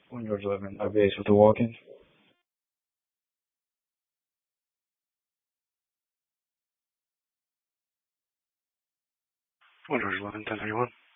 When you're driving, are we able to walk in? When you're driving, 1031.